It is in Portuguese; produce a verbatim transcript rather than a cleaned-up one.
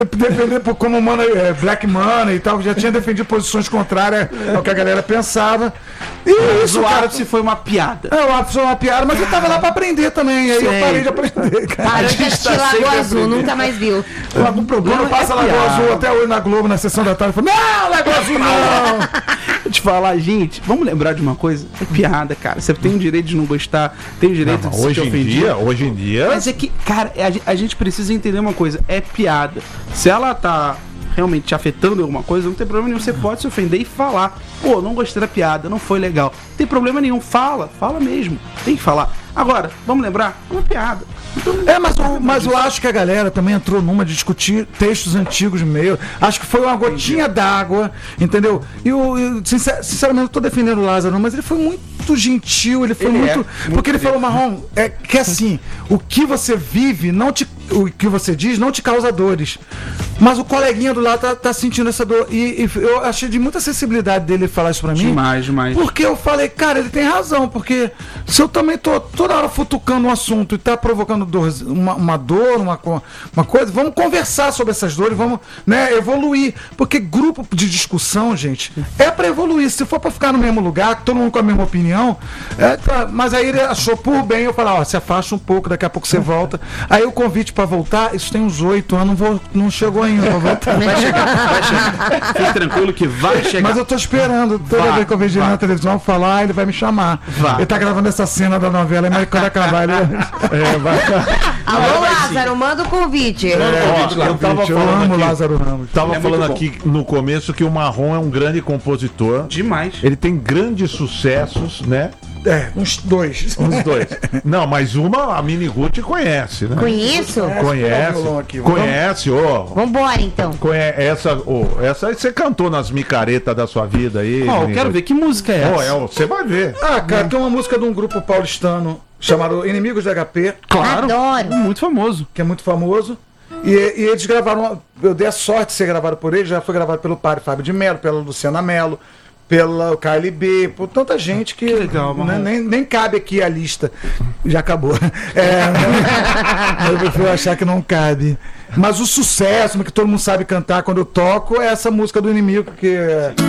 defender por como money, é, Black Money e tal, já tinha defendido posições contrárias ao que a galera pensava. E isso, o cara, ápice foi uma piada. É, o ápice foi uma piada, mas eu tava lá pra aprender também, aí Sei. eu parei de aprender, cara. Parou de assistir tá Lagoa sempre Azul, aprendendo. nunca mais viu. Algum problema, Não, passa é Lagoa piada. Azul até hoje na Globo, na sessão da tarde, eu falo, não, Lagoa Azul não! Vou te falar, gente, vamos lembrar de uma coisa? É piada, cara. Você tem o direito de não gostar, tem o direito Não, de se hoje em ofender. dia, hoje em dia. Mas é que, cara, a gen- a gente precisa entender uma coisa, é piada. Se ela tá realmente te afetando em alguma coisa, não tem problema nenhum, você pode se ofender e falar. Pô, não gostei da piada, não foi legal. Não tem problema nenhum, fala, fala mesmo. Tem que falar. Agora, vamos lembrar, é uma piada. Então, É, mas, eu- mas eu acho que a galera também entrou numa de discutir textos antigos meus. Acho que foi uma gotinha d'água, entendeu? E eu, eu, sincer- sinceramente, eu tô defendendo o Lázaro, mas ele foi muito gentil, ele foi Ele é muito. muito porque ele falou, gentil. Marrom, é que assim, o que você vive, não te, o que você diz, não te causa dores. Mas o coleguinha do lado tá, tá sentindo essa dor. E, e eu achei de muita sensibilidade dele falar isso pra mim. demais, demais. Porque eu falei, cara, ele tem razão, porque se eu também tô toda hora futucando um assunto e tá provocando dor, uma, uma dor, uma, co- uma coisa, vamos conversar sobre essas dores, vamos, né, evoluir. Porque grupo de discussão, gente, é pra evoluir. Se for pra ficar no mesmo lugar, todo mundo com a mesma opinião, é, tá, mas aí ele achou por bem, eu falei, ó, se afasta um pouco, daqui a pouco você volta. Aí o convite pra voltar, isso tem uns oito anos, não, vou, não chegou ainda pra voltar. Vai chegar, vai chegar. Fique tranquilo que vai chegar. Mas eu tô esperando, toda Vai, vez que eu vejo ele vai. na televisão falar, ele vai me chamar. Vai. Ele tá gravando essa cena da novela, mas quando acabar ele é, vai. Alô, Lázaro, manda o convite. Ó, eu tava eu falando amo aqui, Lázaro Ramos. tava É muito falando bom. aqui no começo que o Marrom é um grande compositor. Demais. Ele tem grandes sucessos, né? É, uns dois. Os dois. Não, mas uma a Mini Ruth conhece, né? Conheço? Conhece. violão aqui, vamos- Conhece, ó. Vambora, então. Conhe- essa, ó, essa aí você cantou nas micaretas da sua vida aí. Ó, eu Mini quero Ruth. ver que música é Ó, essa. é, ó, você vai ver. Ah, cara, tem uma música de um grupo paulistano chamado Inimigos do H P, Claro. Adoro. Muito famoso. que é muito famoso. E, e eles gravaram, uma- eu dei a sorte de ser gravado por eles, já foi gravado pelo padre Fábio de Mello, pela Luciana Mello, pela K L B, por tanta gente que, Que legal, né, Marrom. nem, nem cabe aqui a lista. Já acabou. É, eu prefiro achar que não cabe. Mas o sucesso, que todo mundo sabe cantar quando eu toco, é essa música do Inimigo, que é